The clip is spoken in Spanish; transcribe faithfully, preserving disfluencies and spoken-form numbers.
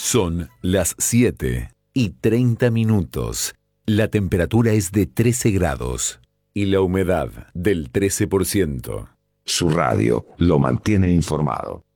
Son las siete y treinta minutos. La temperatura es de trece grados y la humedad del trece por ciento. Su radio lo mantiene informado.